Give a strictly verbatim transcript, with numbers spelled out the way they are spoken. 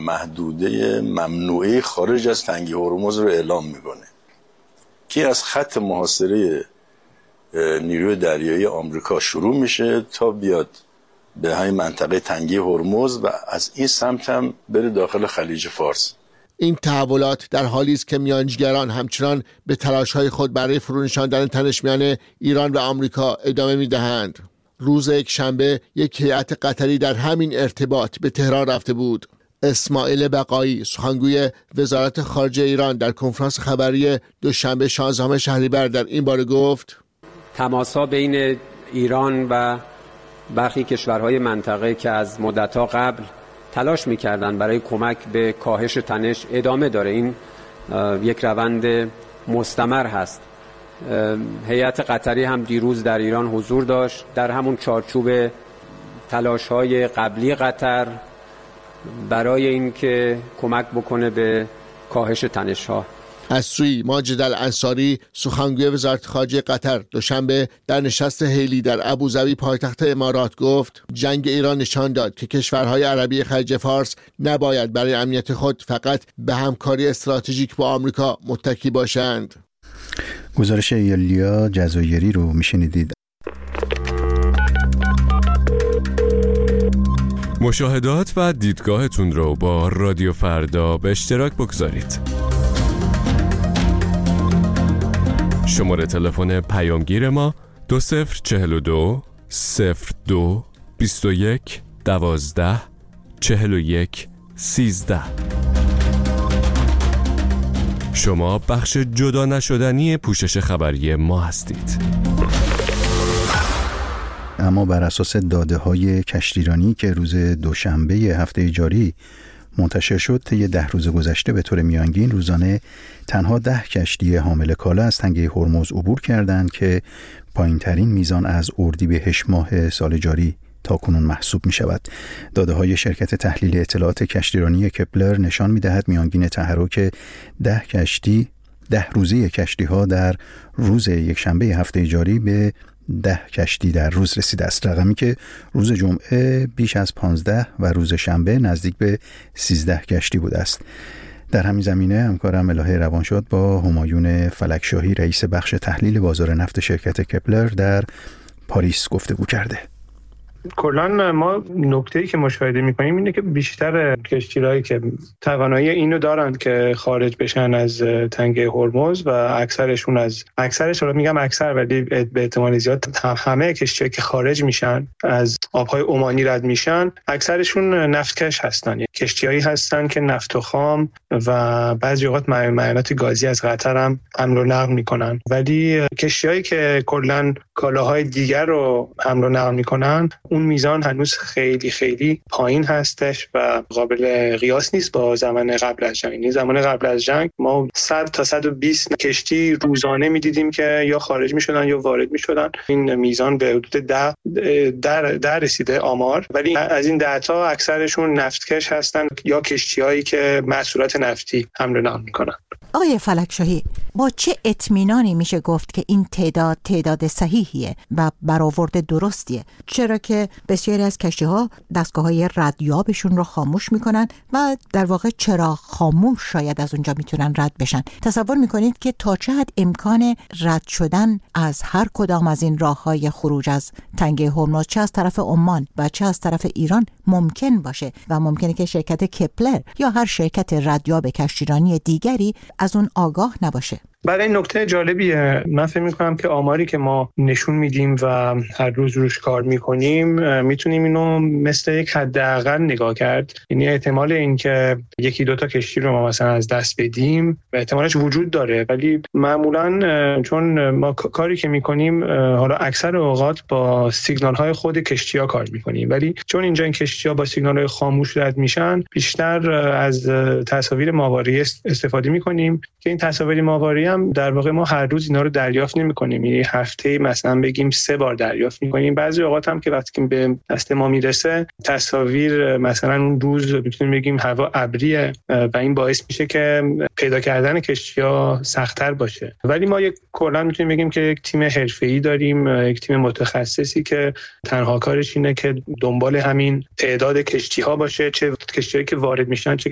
محدوده ممنوعه خارج از تنگه هرمز رو اعلام میکنه که از خط محاصره نیروی دریایی آمریکا شروع میشه تا بیاد به همین منطقه تنگه هرمز و از این سمت هم بره داخل خلیج فارس. این تحولات در حالی است که میانجیگران همچنان به تلاش‌های خود برای فرونشاندن تنش میان ایران و آمریکا ادامه می‌دهند. روز یک شنبه یک هیئت قطری در همین ارتباط به تهران رفته بود. اسماعیل بقایی سخنگوی وزارت خارجه ایران در کنفرانس خبری دوشنبه شانزدهم شهریور در این باره گفت: تماس‌ها بین ایران و برخی کشورهای منطقه که از مدت‌ها قبل تلاش می‌کردند برای کمک به کاهش تنش ادامه داره. این یک روند مستمر هست. هیئت قطری هم دیروز در ایران حضور داشت در همون چارچوب تلاش‌های قبلی قطر برای اینکه کمک بکنه به کاهش تنش‌ها. از سوی ماجد الانصاری سخنگوی وزارت خارجه قطر دوشنبه در نشست هیلی در ابوظبی پایتخت امارات گفت: جنگ ایران نشان داد که کشورهای عربی خلیج فارس نباید برای امنیت خود فقط به همکاری استراتژیک با آمریکا متکی باشند. گزارش ایالیا جزایری رو میشنیدید. مشاهدات و دیدگاهتون رو با رادیو فردا به اشتراک بگذارید. شماره تلفن پیامگیر ما دو صفر چهل و دو صفر دو بیست و یک دوازده چهل و یک سیزده. شما بخش جدا نشدنی پوشش خبری ما هستید. اما بر اساس داده های کشتیرانی که روز دوشنبه هفته جاری منتشر شد، طی ده روز گذشته به طور میانگین روزانه تنها ده کشتی حامل کالا از تنگه هرمز عبور کردند که پایین ترین میزان از اردیبهشت ماه سال جاری تا کنون محسوب می شود. داده های شرکت تحلیل اطلاعات کشتیرانی کپلر نشان می دهد میانگین تحرک ده کشتی ده روزه کشتی ها در روز یک شنبه هفته جاری به ده کشتی در روز رسیده است، رقمی که روز جمعه بیش از پانزده و روز شنبه نزدیک به سیزده کشتی بوده است. در همین زمینه همکارم الهه روانشاد با همایون فلکشاهی رئیس بخش تحلیل بازار نفت شرکت کپلر در پاریس گفتگو کرده. کلاً ما نکته‌ای که مشاهده می‌کنیم اینه که بیشتر کشتی‌هایی که توانایی اینو دارند که خارج بشن از تنگه هرمز و اکثرشون از اکثرش رو میگم اکثر ولی به احتمال زیاد همه کشتی‌هایی که خارج میشن از آب‌های عمانی رد میشن اکثرشون نفتکش هستن. کشتی‌هایی هستن که نفت و خام و بعضی اوقات معدنیات گازی از قطر هم حمل و نقل میکنن، ولی کشتی‌هایی که کلاً کالاهای دیگر رو حمل و نقل میکنن اون میزان هنوز خیلی خیلی پایین هستش و قابل قیاس نیست با زمان قبل از جنگ. این زمان قبل از جنگ ما صد تا صد و بیست کشتی روزانه میدیدیم که یا خارج میشدن یا وارد میشدن. این میزان به حدود ده در در رسیده آمار، ولی از این ده تا اکثرشون نفتکش هستن یا کشتی‌هایی که محصولات نفتی حمل و نقل میکنن. آقای فلکشاهی، با چه اطمینانی میشه گفت که این تعداد تعداد صحیحیه و برآورد درستیه؟ چرا که بسیاری از کشتی‌ها دستگاه‌های ردیابشون رو خاموش میکنن و در واقع چراغ خاموش شاید از اونجا میتونن رد بشن. تصور میکنید که تا چه حد امکان رد شدن از هر کدام از این راه‌های خروج از تنگه هرمز چه از طرف عمان و چه از طرف ایران ممکن باشه و ممکنه که شرکت کپلر یا هر شرکت ردیاب کشتیرانی دیگری از اون آگاه نباشه؟ برای این نکته جالبیه. من فکر می‌کنم که آماری که ما نشون میدیم و هر روز روش کار می‌کنیم میتونیم اینو مثل یک حداقل نگاه کرد. یعنی احتمال این که یکی دو تا کشتی رو ما مثلا از دست بدیم احتمالش وجود داره، ولی معمولاً چون ما کاری که می‌کنیم حالا اکثر اوقات با سیگنال‌های خود کشتی‌ها کار می‌کنیم، ولی چون اینجا این کشتی‌ها با سیگنال‌های خاموش رد میشن بیشتر از تصاویر ماهواره‌ای استفاده می‌کنیم که این تصاویر ماهواره‌ای هم در واقع ما هر روز اینا رو دریافت نمی‌کنیم. یعنی هفته مثلا بگیم سه بار دریافت می‌کنیم. بعضی اوقات هم که وقتی به دست ما میرسه تصاویر مثلا اون روز میتونیم بگیم هوا ابریه و این باعث میشه که پیدا کردن کشتی‌ها سخت‌تر باشه. ولی ما یک کلا میتونیم بگیم که یک تیم حرفه‌ای داریم، یک تیم متخصصی که تنها کارش اینه که دنبال همین تعداد کشتی‌ها باشه، چه کشتی‌هایی که وارد میشن چه